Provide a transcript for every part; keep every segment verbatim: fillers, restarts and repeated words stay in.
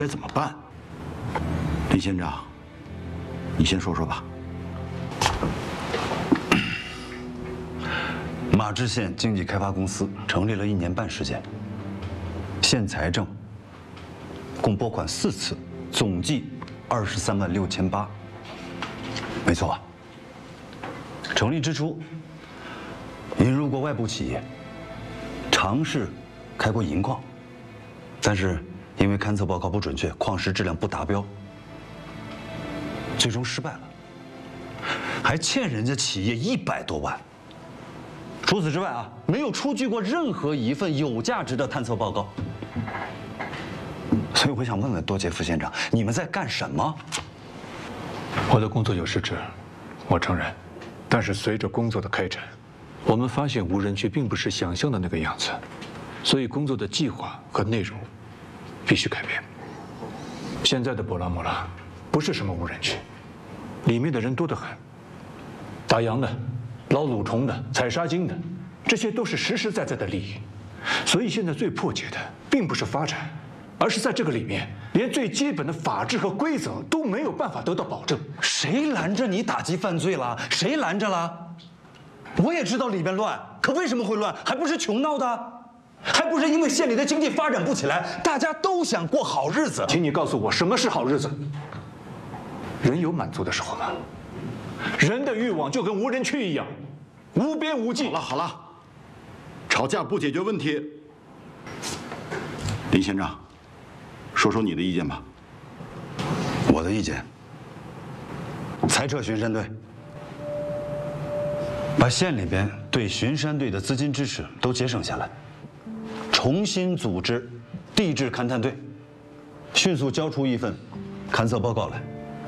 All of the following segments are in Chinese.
该怎么办？李县长，你先说说吧。 马知县经济开发公司成立了一年半时间，县财政共拨款四次，总计二十三万六千八。没错吧？成立之初，引入过外部企业，尝试开过银矿，但是因为勘测报告不准确，矿石质量不达标，最终失败了，还欠人家企业一百多万。除此之外啊，没有出具过任何一份有价值的探测报告。所以我想问问多杰副县长，你们在干什么？ 我的工作有失职，我承认。但是随着工作的开展，我们发现无人区并不是想象的那个样子，所以工作的计划和内容必须改变。现在的波拉莫拉不是什么无人区，里面的人多得很，打羊的、捞蠕虫的、采沙金的，这些都是实实在在的利益。所以现在最迫切的并不是发展，而是在这个里面，连最基本的法治和规则都没有办法得到保证。 谁拦着你打击犯罪了？谁拦着了？我也知道里边乱，可为什么会乱？还不是穷闹的，还不是因为县里的经济发展不起来，大家都想过好日子。 请你告诉我，什么是好日子？人有满足的时候吗？人的欲望就跟无人区一样，无边无际。 好了好了，吵架不解决问题。林县长，说说你的意见吧。 我的意见，裁撤巡山队，把县里边对巡山队的资金支持都节省下来，重新组织地质勘探队，迅速交出一份勘测报告来。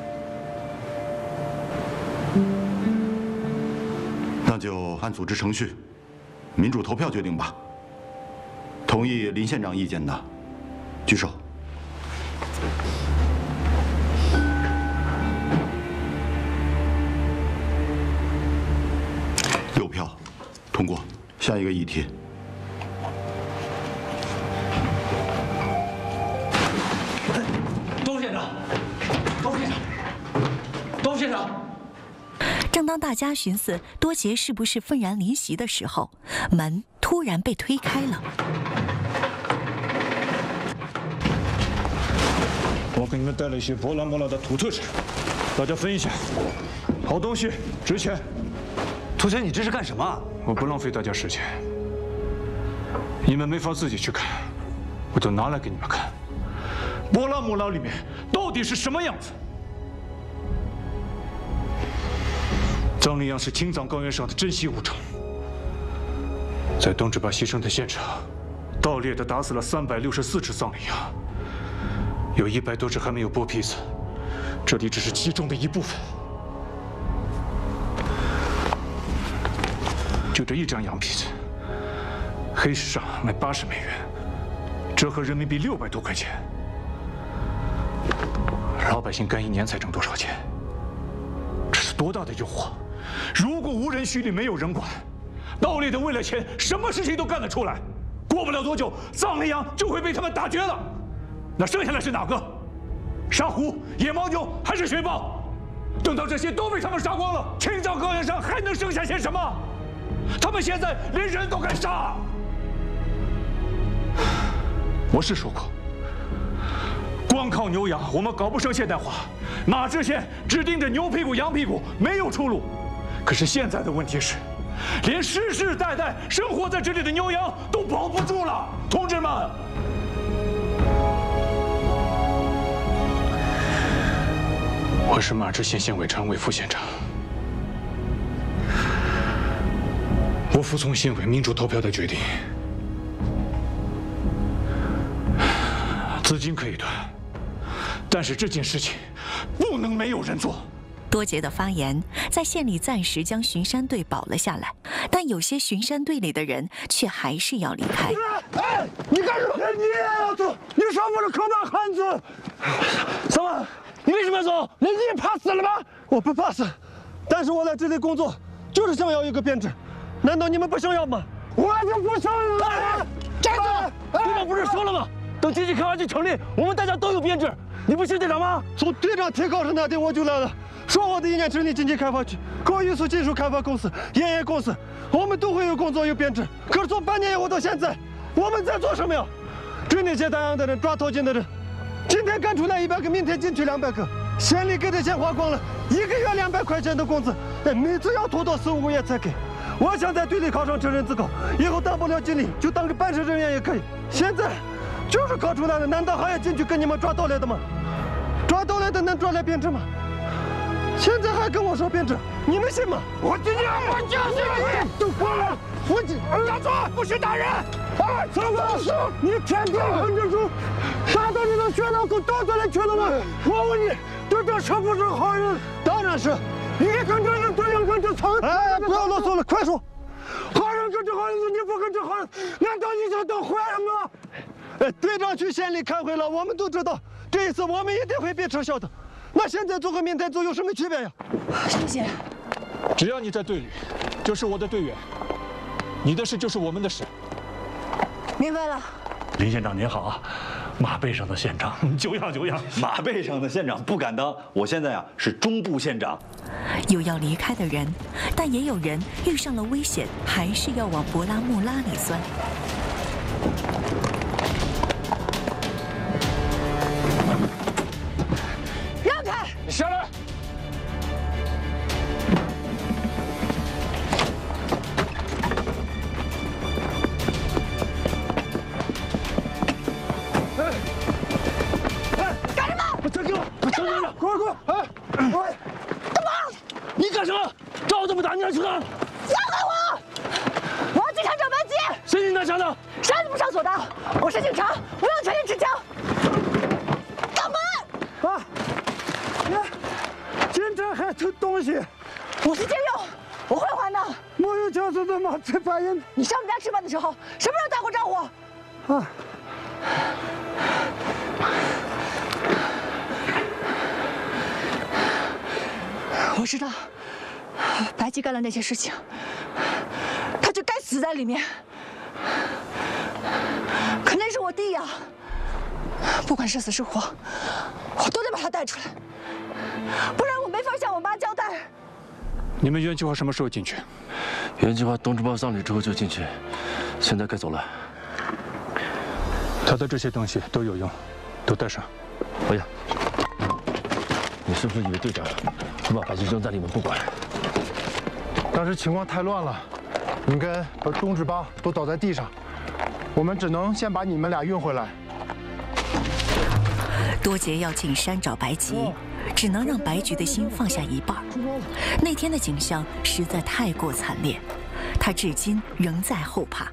那就按组织程序，民主投票决定吧。同意林县长意见的，举手。六票，通过。下一个议题。 周副县长，周副县长，周副县长。 正当大家寻思多杰是不是愤然离席的时候，门突然被推开了。 我给你们带了一些波拉莫拉的土特产，大家分一下。好东西值钱。 涂全，你这是干什么？ 我不浪费大家时间，你们没法自己去看，我就拿来给你们看。波拉莫拉里面到底是什么样子？藏羚羊是青藏高原上的珍稀物种，在东直巴牺牲的现场，盗猎的打死了三百六十四只藏羚羊，有一百多只还没有剥皮子，这里只是其中的一部分。就这一张羊皮子，黑市上卖八十美元，折合人民币六百多块钱。老百姓干一年才挣多少钱？这是多大的诱惑！如果无人区里没有人管，盗猎的为了钱，什么事情都干得出来。过不了多久，藏羚羊就会被他们打绝了。那剩下来是哪个？沙狐、野牦牛还是雪豹？等到这些都被他们杀光了，青藏高原上还能剩下些什么？他们现在连人都敢杀。我是说过，光靠牛羊我们搞不成现代化。马知县只盯着牛屁股、羊屁股，没有出路。可是现在的问题是，连世世代代生活在这里的牛羊都保不住了。同志们，我是马知县县委常委、副县长。我服从县委民主投票的决定，资金可以断，但是这件事情不能没有人做。 多杰的发言在县里暂时将巡山队保了下来，但有些巡山队里的人却还是要离开。 哎，你干什么？你也要走？你说我是可怕汉子！什么？你为什么要走？你你怕死了吗？我不怕死，但是我在这里工作就是想要一个编制。难道你们不想要吗？我就不想要了！站住！你们不是说了吗？ 等经济开发区成立，我们大家都有编制。你不信队长吗？从队长提高上那天我就来了，说好的一年成立经济开发区、高艺术技术开发公司、盐业公司，我们都会有工作有编制。可是从半年以后到现在，我们在做什么呀？追那些打烊的人、抓偷情的人，今天赶出来一百个，明天进去两百个，县里给的钱花光了，一个月两百块钱的工资，哎，每次要拖到四五个月才给。我想在队里考上城镇自考，以后当不了经理，就当个办事人员也可以。现在就是考出来的，难道还要进去跟你们抓盗来的吗？抓盗来的能抓来编制吗？现在还跟我说编制，你们信吗？我今天我就是你，都过了，我今打错，不许打人！啊，曹老师，你天天跟着说，打到你的血脑给倒出来去了吗？我问你，队长是不是好人？当然是。你跟着人，队长跟着曹。哎，不要啰嗦了，快说。好人跟着好人，你不跟着好人，难道你想当坏人吗？哎，队长去县里开会了，我们都知道，这一次我们一定会被撤销的。那现在做和明天做有什么区别呀？ 谢谢。 只要你在队里，就是我的队员，你的事就是我们的事。 明白了。 林县长您好啊，马背上的县长，久仰久仰。 马背上的县长不敢当，我现在啊是中部县长。 有要离开的人，但也有人遇上了危险，还是要往博拉木拉里钻。 让开！ 下来！ 干什么？ 再给我，小队长，快快快！哎，喂，干嘛？你干什么？招这么大，你还去干？ 放开我！我要警察找白吉。 谁是你拿枪的？ 啥子不上锁的？我是警察，我有权利持枪。干嘛？ 啊！你警察还偷东西？ 我是借用，我会还的。 没有枪是怎么吃饭呀？ 你上我们家吃饭的时候，什么时候打过招呼？ 啊！ 我知道，白吉干了那些事情，他就该死在里面。可那是我弟呀，不管是死是活，我都得把他带出来，不然我没法向我妈交代。 你们原计划什么时候进去？ 原计划通知报葬礼之后就进去，现在该走了。 他的这些东西都有用，都带上。 哎呀，你是不是以为队长会把白吉扔在里面不管？ 当时情况太乱了，应该把东至八都倒在地上，我们只能先把你们俩运回来。 多杰要进山找白吉，只能让白菊的心放下一半。那天的景象实在太过惨烈，他至今仍在后怕。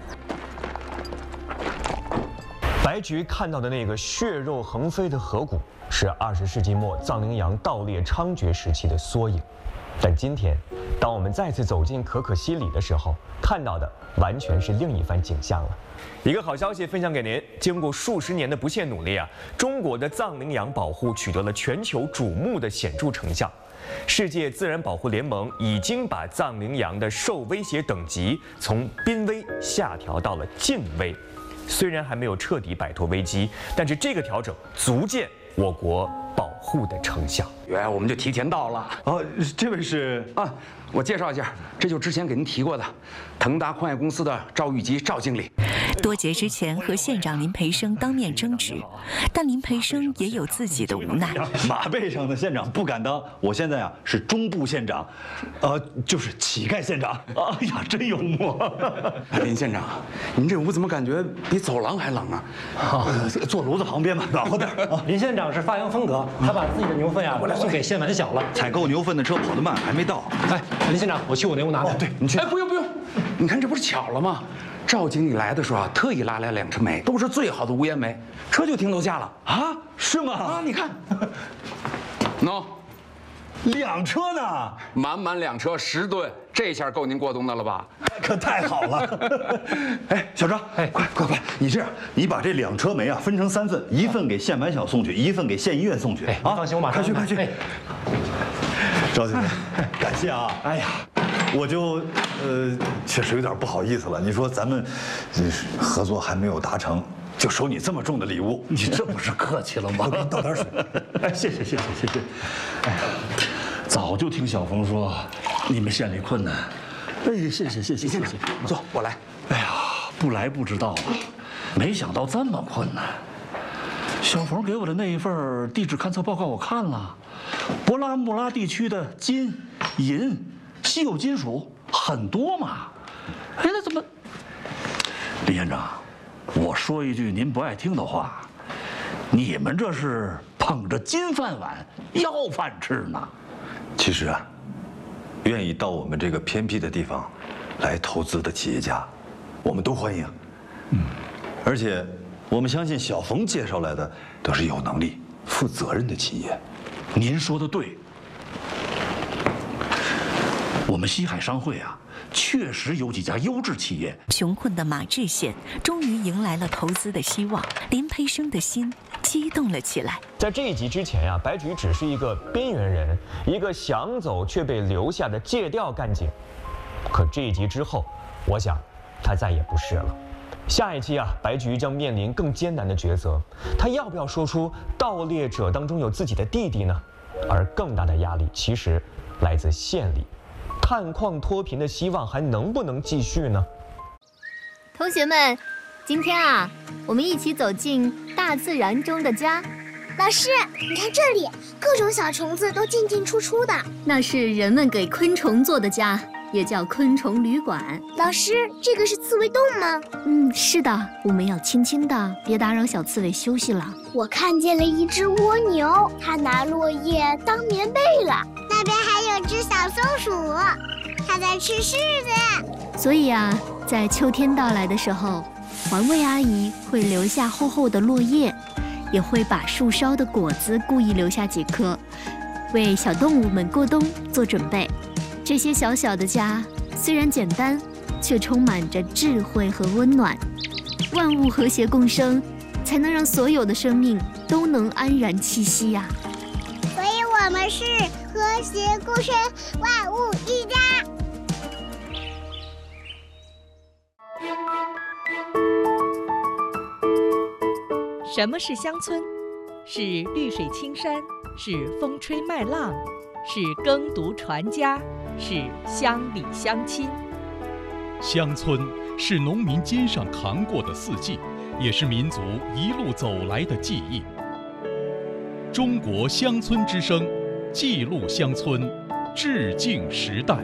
白菊看到的那个血肉横飞的河谷，是二十世纪末藏羚羊盗猎猖獗时期的缩影。但今天，当我们再次走进可可西里的时候，看到的完全是另一番景象了。一个好消息分享给您：经过数十年的不懈努力啊，中国的藏羚羊保护取得了全球瞩目的显著成效。世界自然保护联盟已经把藏羚羊的受威胁等级从濒危下调到了近危。虽然还没有彻底摆脱危机，但是这个调整足见我国保护的成效。 哎，我们就提前到了。 哦，这位是啊，我介绍一下，这就之前给您提过的腾达矿业公司的赵玉吉赵经理。 多杰之前和县长林培生当面争执，但林培生也有自己的无奈。 马背上的县长不敢当，我现在啊是中部县长，呃，就是乞丐县长。哎呀，真幽默！ 林县长，您这屋怎么感觉比走廊还冷啊？ 啊，坐炉子旁边吧，暖和点啊。 林县长是发扬风格，他把自己的牛粪呀送给县管小了。 采购牛粪的车跑得慢，还没到。 哎，林县长，我去我那屋拿去。 哦，对，你去。 哎，不用不用，你看这不是巧了吗？赵经理来的时候啊，特意拉来两车煤，都是最好的无烟煤，车就停楼下了啊？是吗？ 啊，你看，喏， 两车呢， 满满两车十吨，这下够您过冬的了吧？ 可太好了！哎，小张，哎，快快快，你这样，你把这两车煤啊分成三份，一份给县管小送去，一份给县医院送去。 哎，啊，放心，我马上快去快去。赵经理，感谢啊！哎呀。我就，呃，确实有点不好意思了。你说咱们，合作还没有达成， 就收你这么重的礼物， 你这不是客气了吗？ 我给你倒点水。 哎，谢谢谢谢谢谢。哎呀，早就听小冯说你们县里困难。哎，谢谢谢谢谢谢。 坐，我来。 哎呀，不来不知道啊，没想到这么困难。小冯给我的那一份地质勘测报告我看了，博拉穆拉地区的金、银、稀有金属很多嘛。哎，那怎么？李县长，我说一句您不爱听的话，你们这是捧着金饭碗要饭吃呢。 其实啊，愿意到我们这个偏僻的地方来投资的企业家，我们都欢迎。嗯，而且我们相信小冯介绍来的都是有能力、负责任的企业。 您说的对，我们西海商会啊，确实有几家优质企业。 穷困的马志县终于迎来了投资的希望，林培生的心激动了起来。 在这一集之前呀、啊，白菊只是一个边缘人，一个想走却被留下的借调干警。可这一集之后，我想他再也不是了。下一期啊，白菊将面临更艰难的抉择，他要不要说出盗猎者当中有自己的弟弟呢？而更大的压力其实来自县里，探矿脱贫的希望还能不能继续呢？ 同学们，今天啊，我们一起走进大自然中的家。 老师，你看这里，各种小虫子都进进出出的， 那是人们给昆虫做的家，也叫昆虫旅馆。 老师，这个是刺猬洞吗？ 嗯，是的，我们要轻轻的，别打扰小刺猬休息了。 我看见了一只蜗牛，它拿落叶当棉被了。那边还有只小松鼠，它在吃柿子。 所以啊，在秋天到来的时候，环卫阿姨会留下厚厚的落叶，也会把树梢的果子故意留下几颗，为小动物们过冬做准备。这些小小的家虽然简单，却充满着智慧和温暖。万物和谐共生，才能让所有的生命都能安然栖息呀、啊。 所以我们是和谐共生，万物一家。 什么是乡村？是绿水青山，是风吹麦浪，是耕读传家，是乡里乡亲。 乡村是农民肩上扛过的四季，也是民族一路走来的记忆。中国乡村之声，记录乡村，致敬时代。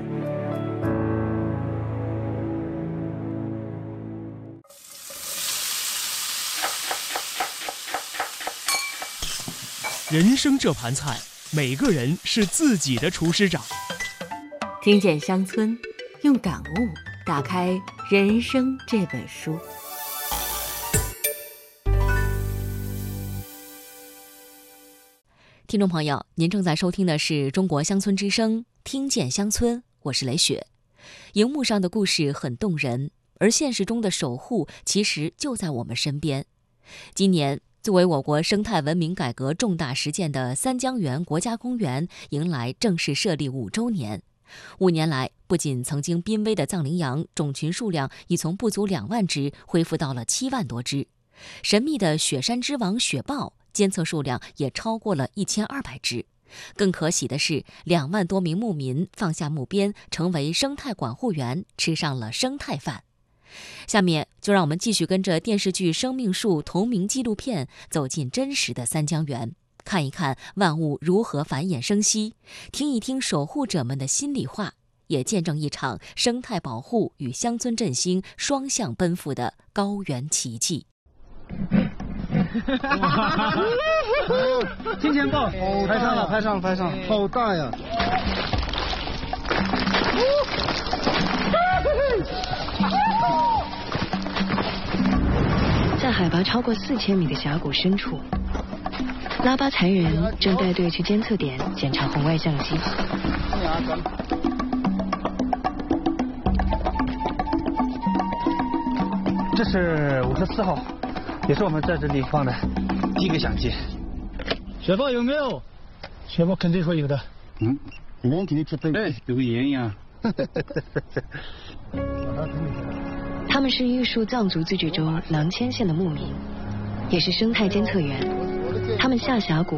人生这盘菜，每个人是自己的厨师长。 听见乡村，用感悟打开《人生》这本书。 听众朋友，您正在收听的是中国乡村之声，听见乡村，我是雷雪。荧幕上的故事很动人，而现实中的守护其实就在我们身边。今年，作为我国生态文明改革重大实践的三江源国家公园迎来正式设立五周年。五年来，不仅曾经濒危的藏羚羊种群数量已从不足两万只恢复到了七万多只，神秘的雪山之王雪豹监测数量也超过了一千二百只。更可喜的是，两万多名牧民放下木鞭，成为生态管护员，吃上了生态饭。下面就让我们继续跟着电视剧《生命树》同名纪录片走进真实的三江源，看一看万物如何繁衍生息，听一听守护者们的心里话，也见证一场生态保护与乡村振兴双向奔赴的高原奇迹。 金钱豹，拍上了，拍上了，拍上了，好大呀！ 在海拔超过四千米的峡谷深处，拉巴才人正带队去监测点检查红外相机。 这是五十四号，也是我们在这里放的第一个相机。雪豹有没有？雪豹肯定说有的。嗯，人肯定吃笨。哎，有个盐呀。 他们是玉树藏族自治州囊谦县的牧民， 也是生态监测员。他们下峡谷